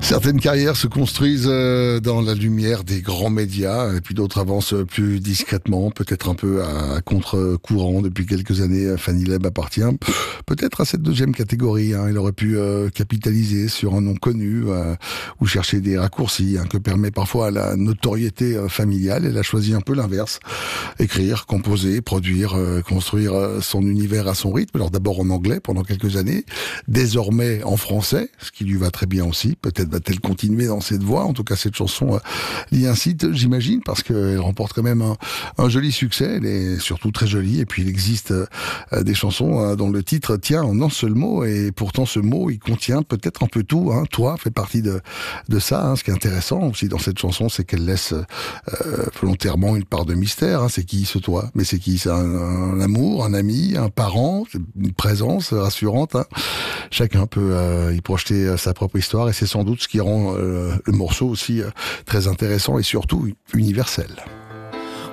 Certaines carrières se construisent dans la lumière des grands médias, et puis d'autres avancent plus discrètement, peut-être un peu à contre-courant. Depuis quelques années, Fanny Leb appartient peut-être à cette deuxième catégorie. Il aurait pu capitaliser sur un nom connu ou chercher des raccourcis que permet parfois la notoriété familiale. Elle a choisi un peu l'inverse. Écrire, composer, produire, construire son univers à son rythme. Alors d'abord en anglais pendant quelques années, désormais en français, ce qui lui va très bien aussi. Peut-être va-t-elle continuer dans cette voie. En tout cas, cette chanson l'y incite, j'imagine, parce qu'elle remporte quand même un joli succès. Elle est surtout très jolie. Et puis, il existe des chansons dont le titre tient en un seul mot. Et pourtant, ce mot, il contient peut-être un peu tout. Toi fait partie de ça. Ce qui est intéressant aussi dans cette chanson, c'est qu'elle laisse volontairement une part de mystère. C'est qui ce toi? Mais c'est qui? C'est un amour, un ami, un parent, une présence rassurante. Chacun peut y projeter sa propre histoire, et c'est sans doute ce qui rend le morceau aussi très intéressant et surtout universel.